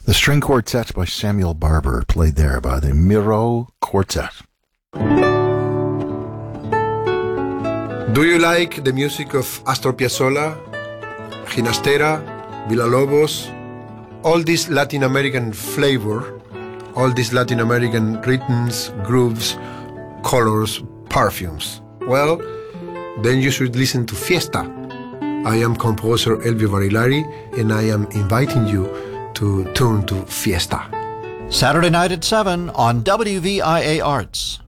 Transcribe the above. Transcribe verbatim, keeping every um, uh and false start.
The string quartet by Samuel Barber, played there by the Miro Quartet. Do you like the music of Astor Piazzolla, Ginastera, Villalobos, all this Latin American flavor, all these Latin American rhythms, grooves, colors, perfumes? Well, then you should listen to Fiesta. I am composer Elvio Barilari, and I am inviting you to tune to Fiesta. Saturday night at seven on W V I A Arts.